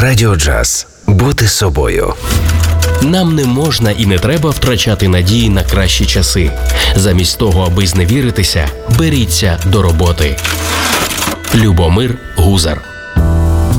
Радіо Джаз. Бути собою. Нам не можна і не треба втрачати надії на кращі часи. Замість того, аби зневіритися, беріться до роботи. Любомир Гузар.